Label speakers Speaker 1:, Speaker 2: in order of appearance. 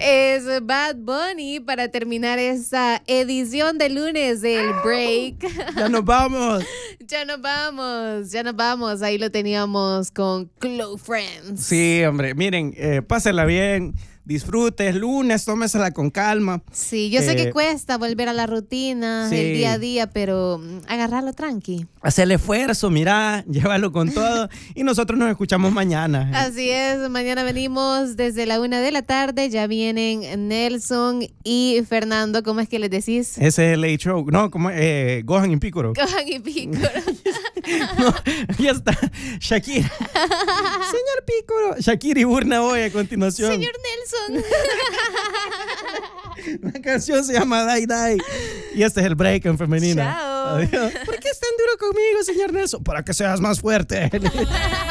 Speaker 1: Es Bad Bunny para terminar esta edición de lunes del break.
Speaker 2: Ya nos vamos.
Speaker 1: Ya nos vamos. Ahí lo teníamos con Close Friends.
Speaker 2: Sí, hombre, miren, pásenla bien, disfrute, es lunes, tómesela con calma.
Speaker 1: Sí, yo sé que cuesta volver a la rutina,
Speaker 2: sí,
Speaker 1: el día a día, pero agarrarlo tranqui.
Speaker 2: Haz el esfuerzo, mira, llévalo con todo y nosotros nos escuchamos mañana.
Speaker 1: Así es, mañana venimos desde la 1 de la tarde, ya vienen Nelson y Fernando, ¿cómo es que les decís?
Speaker 2: Ese es el Late Show, no, como Gohan y Pícoro.
Speaker 1: Gohan y Pícoro.
Speaker 2: No, ya está, Shakira. Señor Pícoro. Shakira y Burna hoy a continuación.
Speaker 1: Señor Nelson.
Speaker 2: La canción se llama Die Die. Y este es el break en femenina.
Speaker 1: Chao.
Speaker 2: Adiós. ¿Por qué es tan duro conmigo, señor Nelson? Para que seas más fuerte.